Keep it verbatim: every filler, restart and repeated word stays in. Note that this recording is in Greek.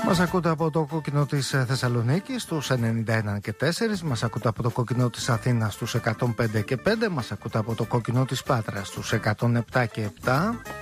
Μας ακούτε από το κόκκινο της Θεσσαλονίκης στους ενενήντα ένα και τέσσερα, μας ακούτε από το κόκκινο της Αθήνας στους εκατόν πέντε και πέντε, μας ακούτε από το κόκκινο της Πάτρας στους εκατόν επτά και επτά.